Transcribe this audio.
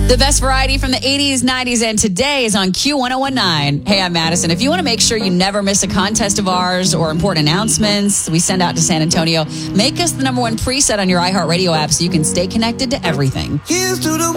The best variety from the 80s, 90s, and today is on Q1019. Hey, I'm Madison. If you want to make sure you never miss a contest of ours or important announcements we send out to San Antonio, make us the #1 preset on your iHeartRadio app so you can stay connected to everything. Here's to the